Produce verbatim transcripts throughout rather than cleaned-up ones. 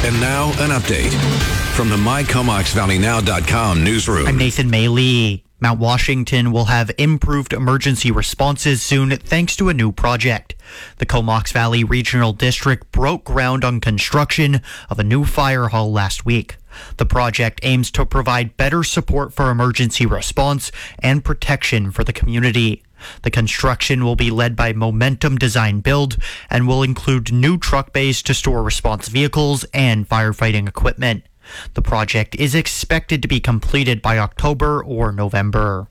And now, an update from the my comox valley now dot com newsroom. I'm Nathan Maylee. Mount Washington will have improved emergency responses soon thanks to a new project. The Comox Valley Regional District broke ground on construction of a new fire hall last week. The project aims to provide better support for emergency response and protection for the community. The construction will be led by Momentum Design Build and will include new truck bays to store response vehicles and firefighting equipment. The project is expected to be completed by October or November.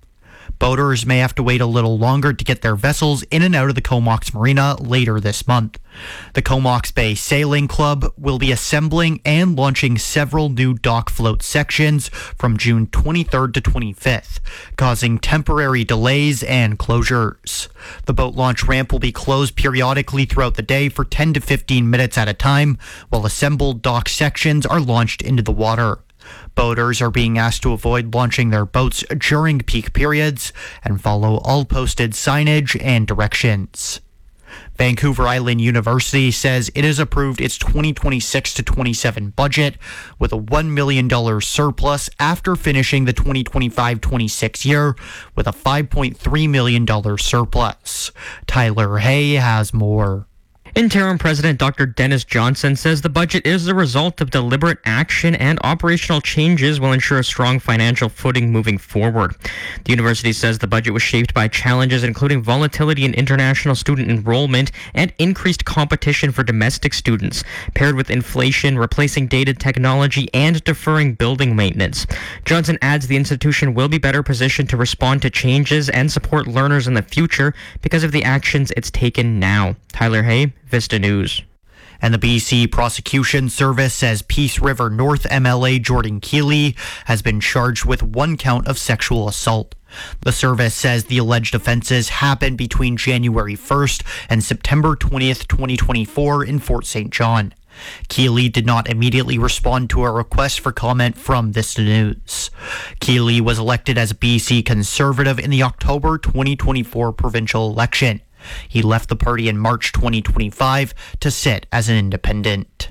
Boaters may have to wait a little longer to get their vessels in and out of the Comox Marina later this month. The Comox Bay Sailing Club will be assembling and launching several new dock float sections from June twenty-third to twenty-fifth, causing temporary delays and closures. The boat launch ramp will be closed periodically throughout the day for ten to fifteen minutes at a time, while assembled dock sections are launched into the water. Boaters are being asked to avoid launching their boats during peak periods and follow all posted signage and directions. Vancouver Island University says it has approved its twenty twenty-six to twenty-seven budget with a one million dollars surplus after finishing the twenty twenty-five twenty-six year with a five point three million dollars surplus. Tyler Hay has more. Interim President Doctor Dennis Johnson says the budget is the result of deliberate action and operational changes will ensure a strong financial footing moving forward. The university says the budget was shaped by challenges including volatility in international student enrollment and increased competition for domestic students, paired with inflation, replacing dated technology, and deferring building maintenance. Johnson adds the institution will be better positioned to respond to changes and support learners in the future because of the actions it's taken now. Tyler Hay, Vista News. And the B C Prosecution Service says Peace River North M L A Jordan Keeley has been charged with one count of sexual assault. The service says the alleged offenses happened between January first and September twentieth, twenty twenty-four in Fort Saint John. Keeley did not immediately respond to a request for comment from Vista News. Keeley was elected as a B C Conservative in the October twenty twenty-four provincial election. He left the party in March twenty twenty-five to sit as an independent.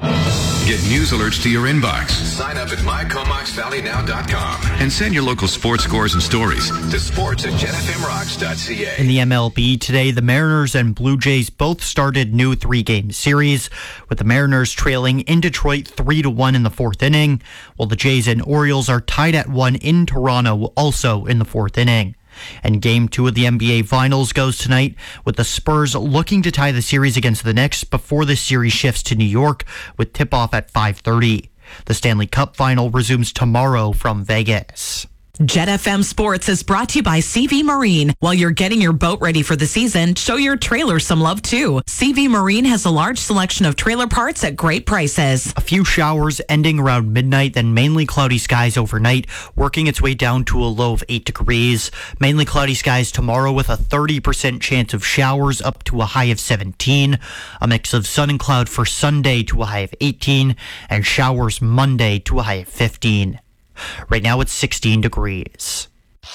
Get news alerts to your inbox. Sign up at my comox valley now dot com and send your local sports scores and stories to sports at jet f m rocks dot c a. In the M L B today, the Mariners and Blue Jays both started new three-game series, with the Mariners trailing in Detroit three to one in the fourth inning, while the Jays and Orioles are tied at one in Toronto, also in the fourth inning. And Game two of the N B A Finals goes tonight, with the Spurs looking to tie the series against the Knicks before the series shifts to New York, with tip-off at five thirty. The Stanley Cup Final resumes tomorrow from Vegas. Jet F M Sports is brought to you by C V Marine. While you're getting your boat ready for the season, show your trailer some love too. C V Marine has a large selection of trailer parts at great prices. A few showers ending around midnight, then mainly cloudy skies overnight, working its way down to a low of eight degrees. Mainly cloudy skies tomorrow with a thirty percent chance of showers up to a high of seventeen. A mix of sun and cloud for Sunday to a high of eighteen, and showers Monday to a high of fifteen. Right now it's sixteen degrees.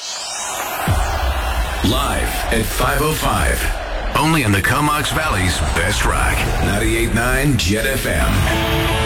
Live at five oh five. Only in the Comox Valley's best rock. ninety-eight point nine Jet F M.